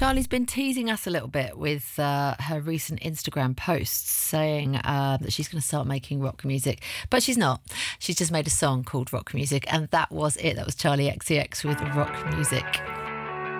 Charlie's been teasing us a little bit with her recent Instagram posts saying that she's going to start making rock music, but she's not. She's just made a song called Rock Music, and that was it. That was Charlie XCX with Rock Music.